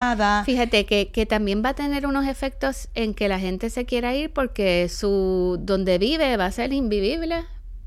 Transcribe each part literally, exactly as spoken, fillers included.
nada. Fíjate que, que también va a tener unos efectos en que la gente se quiera ir porque su donde vive va a ser invivible.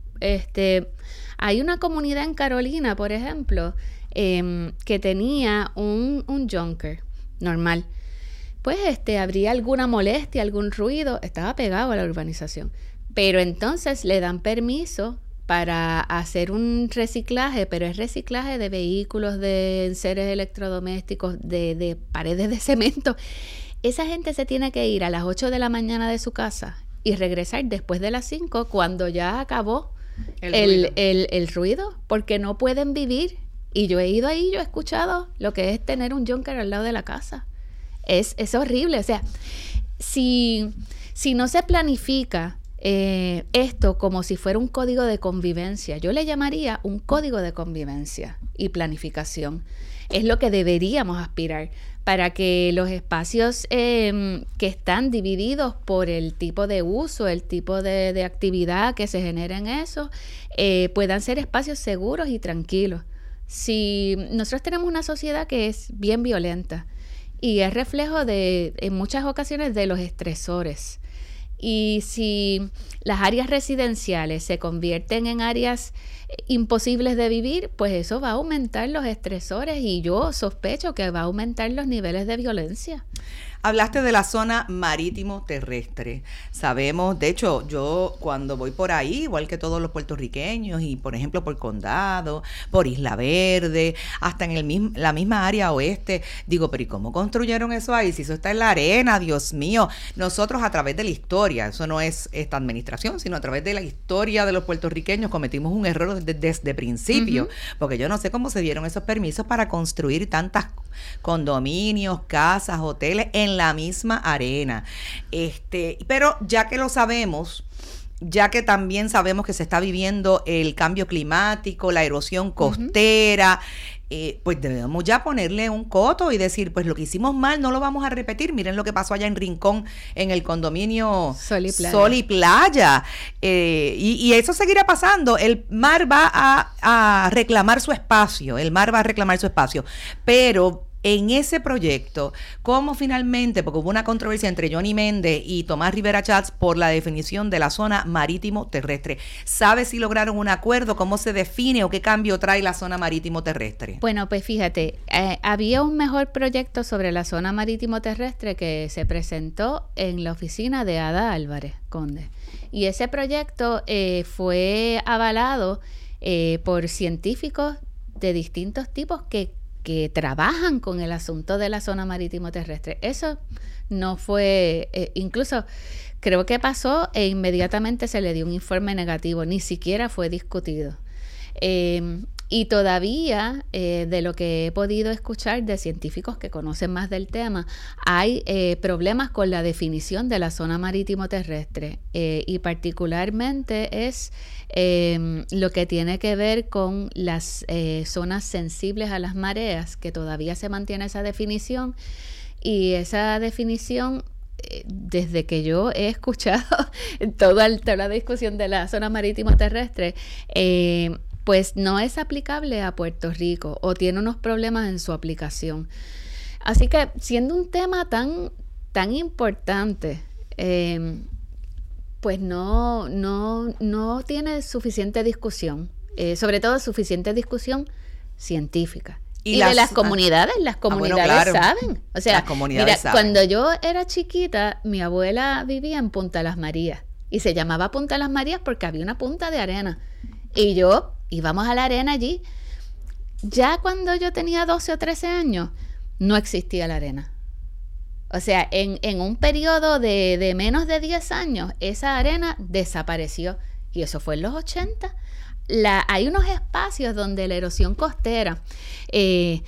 Este, hay una comunidad en Carolina, por ejemplo, eh, que tenía un, un junker normal. Pues este, habría alguna molestia, algún ruido, estaba pegado a la urbanización. Pero entonces le dan permiso para hacer un reciclaje, pero es reciclaje de vehículos, de enseres electrodomésticos, de, de paredes de cemento. Esa gente se tiene que ir a las ocho de la mañana de su casa y regresar después de las cinco cuando ya acabó el, el, ruido. El, el ruido, porque no pueden vivir. Y yo he ido ahí, yo he escuchado lo que es tener un junker al lado de la casa. Es, es horrible. O sea, si, si no se planifica eh, esto como si fuera un código de convivencia, yo le llamaría un código de convivencia y planificación. Es lo que deberíamos aspirar para que los espacios eh, que están divididos por el tipo de uso, el tipo de, de actividad que se genera en eso, eh, puedan ser espacios seguros y tranquilos. Si nosotros tenemos una sociedad que es bien violenta, y es reflejo de, en muchas ocasiones, de los estresores. Y si las áreas residenciales se convierten en áreas imposibles de vivir, pues eso va a aumentar los estresores y yo sospecho que va a aumentar los niveles de violencia. Hablaste de la zona marítimo terrestre. Sabemos, de hecho, yo cuando voy por ahí, igual que todos los puertorriqueños, y por ejemplo por Condado, por Isla Verde, hasta en el mismo, la misma área oeste, digo, pero ¿y cómo construyeron eso ahí? Si eso está en la arena, Dios mío. Nosotros a través de la historia, eso no es esta administración, sino a través de la historia de los puertorriqueños cometimos un error desde, desde principio, uh-huh. porque yo no sé cómo se dieron esos permisos para construir tantas condominios, casas, hoteles en la misma arena. Este, pero ya que lo sabemos, ya que también sabemos que se está viviendo el cambio climático, la erosión costera, uh-huh. eh, pues debemos ya ponerle un coto y decir, pues lo que hicimos mal no lo vamos a repetir. Miren lo que pasó allá en Rincón, en el condominio Sol y Playa. Sol y Playa. Eh, y, y eso seguirá pasando. El mar va a, a reclamar su espacio, el mar va a reclamar su espacio, pero en ese proyecto, ¿cómo finalmente? Porque hubo una controversia entre Johnny Méndez y Tomás Rivera Chats por la definición de la zona marítimo terrestre. ¿Sabes si lograron un acuerdo? ¿Cómo se define o qué cambio trae la zona marítimo terrestre? Bueno, pues fíjate, eh, había un mejor proyecto sobre la zona marítimo terrestre que se presentó en la oficina de Ada Álvarez Conde. Y ese proyecto eh, fue avalado eh, por científicos de distintos tipos que que trabajan con el asunto de la zona marítimo terrestre. Eso no fue, eh, incluso creo que pasó e inmediatamente se le dio un informe negativo, ni siquiera fue discutido. Eh, y todavía, eh, de lo que he podido escuchar de científicos que conocen más del tema, hay eh, problemas con la definición de la zona marítimo terrestre eh, y particularmente es eh, lo que tiene que ver con las eh, zonas sensibles a las mareas, que todavía se mantiene esa definición y esa definición desde que yo he escuchado toda, toda la discusión de la zona marítimo terrestre, eh, pues no es aplicable a Puerto Rico o tiene unos problemas en su aplicación. Así que siendo un tema tan, tan importante, eh, pues no, no, no tiene suficiente discusión, eh, sobre todo suficiente discusión científica. Y, y las, de las comunidades, las comunidades ah, bueno, claro. saben. O sea, mira, saben. Cuando yo era chiquita, mi abuela vivía en Punta Las Marías. Y se llamaba Punta Las Marías porque había una punta de arena. Y yo íbamos a la arena allí. Ya cuando yo tenía doce o trece años, no existía la arena. O sea, en, en un periodo de, de menos de diez años, esa arena desapareció. Y eso fue en los ochenta. La, hay unos espacios donde la erosión costera eh,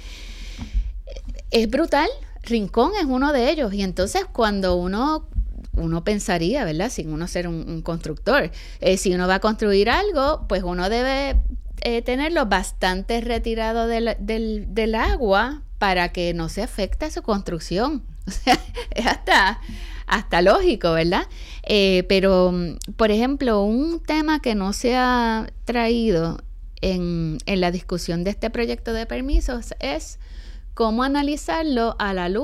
es brutal. Rincón es uno de ellos. Y entonces cuando uno, uno pensaría, ¿verdad? Sin uno ser un, un constructor, eh, si uno va a construir algo, pues uno debe eh, tenerlo bastante retirado del, del, del agua para que no se afecte su construcción. O sea, es hasta... hasta lógico, ¿verdad? Eh, pero, por ejemplo, un tema que no se ha traído en, en la discusión de este proyecto de permisos es cómo analizarlo a la luz